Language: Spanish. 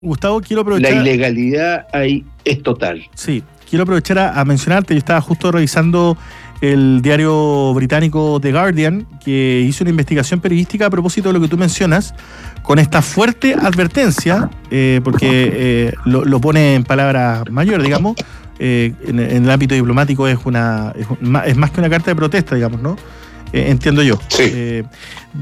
Gustavo, quiero La aprovechar. ilegalidad ahí es total. Sí, quiero aprovechar a mencionarte. Yo estaba justo revisando el diario británico The Guardian, que hizo una investigación periodística a propósito de lo que tú mencionas, con esta fuerte advertencia, porque lo pone en palabras mayores, digamos. En el ámbito diplomático es más que una carta de protesta, digamos, ¿no? Entiendo yo. Sí.